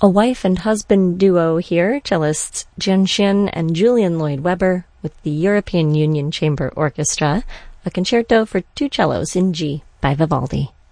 A wife and husband duo here, cellists Jian Xin and Julian Lloyd Webber with the European Union Chamber Orchestra, a concerto for two cellos in G by Vivaldi.